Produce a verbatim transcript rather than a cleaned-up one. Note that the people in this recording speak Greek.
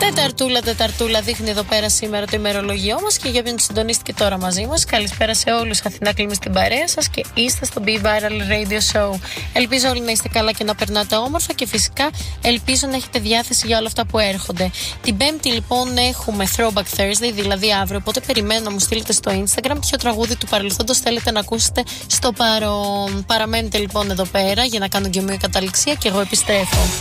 Τεταρτούλα, τεταρτούλα δείχνει εδώ πέρα σήμερα το ημερολογιό μας και για όποιον συντονίστηκε τώρα μαζί μας. Καλησπέρα σε όλους. Αθηνά Κλίμη στην παρέα σας και είστε στο Be Viral Radio Show. Ελπίζω όλοι να είστε καλά και να περνάτε όμορφα και φυσικά ελπίζω να έχετε διάθεση για όλα αυτά που έρχονται. Την Πέμπτη λοιπόν έχουμε Throwback Thursday, δηλαδή αύριο. Οπότε περιμένω να μου στείλετε στο Instagram ποιο τραγούδι του παρελθόντος θέλετε να ακούσετε στο παρόν. Παραμένετε λοιπόν εδώ πέρα για να κάνω και μια καταληξία και εγώ επιστρέφω.